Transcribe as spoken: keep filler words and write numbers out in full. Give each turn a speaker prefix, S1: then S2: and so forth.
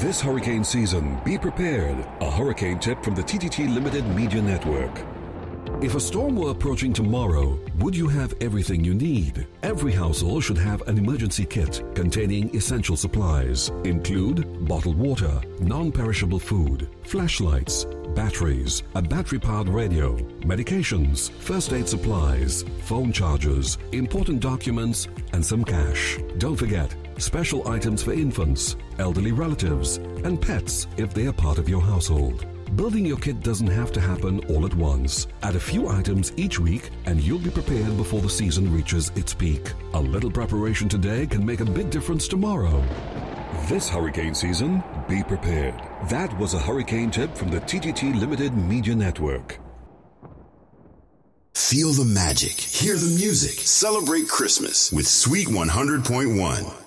S1: This hurricane season, be prepared. A hurricane tip from the T T T Limited Media Network. If a storm were approaching tomorrow, would you have everything you need? Every household should have an emergency kit containing essential supplies. Include bottled water, non-perishable food, flashlights, batteries, a battery-powered radio, medications, first aid supplies, phone chargers, important documents, and some cash. Don't forget, special items for infants, elderly relatives, and pets if they are part of your household. Building your kit doesn't have to happen all at once. Add a few items each week and you'll be prepared before the season reaches its peak. A little preparation today can make a big difference tomorrow. This hurricane season, be prepared. That was a hurricane tip from the T T T Limited Media Network.
S2: Feel the magic. Hear the music. Celebrate Christmas with Sweet one hundred point one.